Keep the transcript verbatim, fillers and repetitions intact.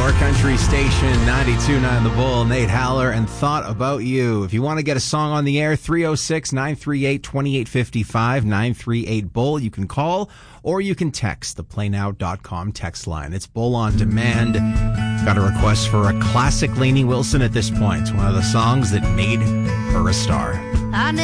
Your country station, ninety-two point nine The Bull, Nate Haller, and Thought About You. If you want to get a song on the air, three oh six, nine three eight, two eight five five, nine three eight, bull. You can call or you can text the play now dot com text line. It's Bull on Demand. Got a request for a classic Lainey Wilson at this point. One of the songs that made her a star. I